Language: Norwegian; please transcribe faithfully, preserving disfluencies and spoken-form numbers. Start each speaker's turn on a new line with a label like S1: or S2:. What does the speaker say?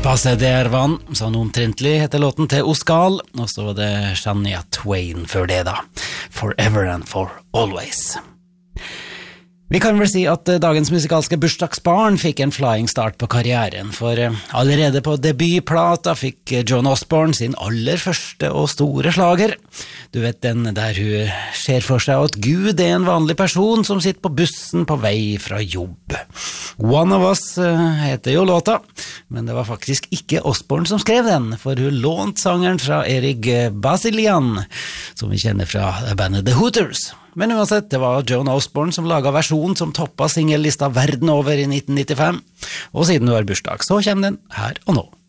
S1: Passe der vann, sånn omtrentlig heter låten til Oskal, og så var det Shania Twain før det da. Forever and for always. Vi kan vel si at dagens musikalske bursdagsbarn fikk en flying start på karrieren, for allerede på debutplata fikk Joan Osborne sin aller første og store slager. Du vet den der hun ser for seg at Gud er en vanlig person som sitter på bussen på vei fra jobb. One of Us heter jo låta, men det var faktisk ikke Osborne som skrev den, for hun lånte sangeren fra Erik Basilian, som vi kjenner fra bandet The Hooters. Men uansett, det var Joan Osborne som laget versjonen som toppet singellista verden over i nitten nittifem, og siden hun har bursdag, så kommer den her og nå.